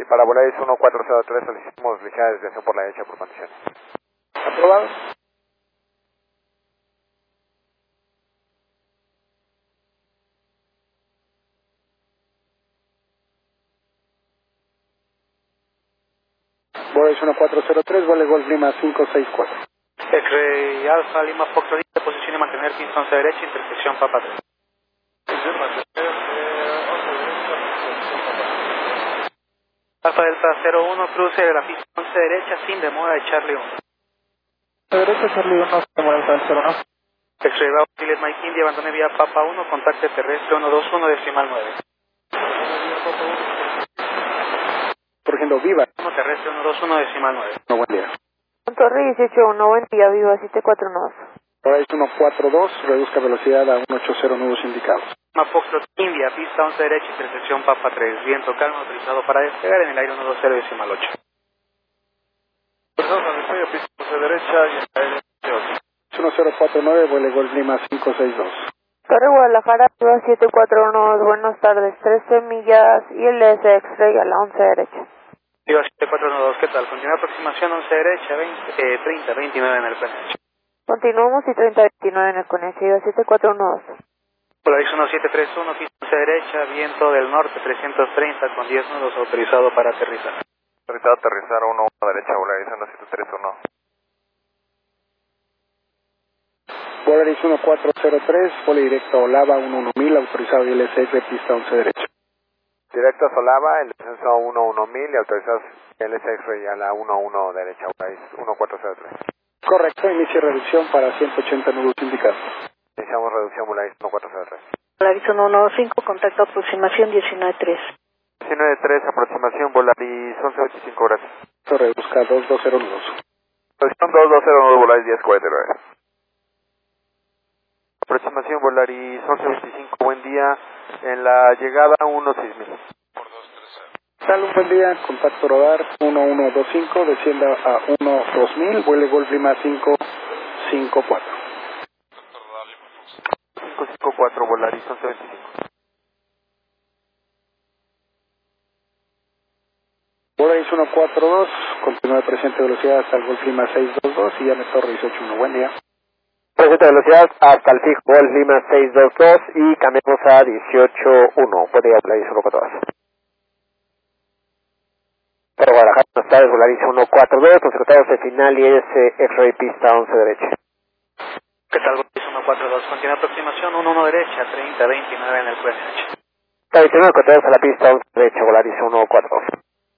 para Volaris 1403 solicitamos ligera desviación por la derecha por condiciones. Aprobado. Volaris 1403, vole Golf Lima 564. X-Ray Alfa Lima Foxtrot, posición y mantener pista 11 derecha, intersección Papa 3. Alfa Delta 01, cruce de la pista 11 derecha sin demora de Charlie 1. Derecha Charlie 1, demora el 01. X-Ray Bravo, Juliet Mike India, abandone vía Papa 1, contacte terrestre 121, decimal 9. Corrigiendo Viva. 1 terrestre 121, decimal 9. No, buen día. Torre 18-1, buen día, Viva 74 nodos. Volaris 142, reduzca velocidad a 180 nudos indicados. Lima Foxtrot India, pista 11 derecha, intersección Papa 3. Viento calmo autorizado para despegar en el aire 120, decimal 8. Perdón, al despegue, pista 11 derecha y en el aire 1049, vuele Golf Lima 562. Torre Guadalajara, Viva 741, buenas tardes, 13 millas y el S X-Ray a la 11 derecha. Viva 7412, ¿qué tal? Continúa aproximación 11 derecha, 30, 29 en el PNH. Continuamos y 30-29 en el Conejo, Viva 7412. Polaris 1731, pista 11 derecha, viento del norte 330 con 10 nudos autorizado para aterrizar. Autorizado a aterrizar 11 derecha, Volaris 1731. Volaris 1403, vole directo a Olava 11000, autorizado ILSF, pista 11 derecha. Directo a Solava, el descenso a 11000 y autorizados el X-Ray a la 11 derecha, Volaris 1403. Correcto, inicie reducción para 180 nudos indicados. Iniciamos reducción Volaris 1403. Volaris 115, contacto aproximación 19-3. 19-3, aproximación Volaris 1125, gracias. Reduzca 220 nudos. Posición 220, Volaris 1049. Aproximación Volaris 1125, buen día. En la llegada 16000. Tal, un buen día, contacto radar 1125, descienda a 12000, vuele Golf Lima 554. 554, Volaris 1125. Volaris 142, continúa de presente velocidad hasta el Golf Lima 622 y llame Torre 181, buen día. Presente velocidad hasta el fijo Golf Lima 622 y cambiamos a 181. Buen día, Volaris 142. Para Guadalajara, buenas tardes, Volaris 142, los secretarios de final y X-Ray pista 11 derecha. ¿Qué tal, Volaris 142? Continúa aproximación 11 derecha, 30, 29 en el PNH. Tradicional, secretarios a la pista 11 derecha, Volaris 142.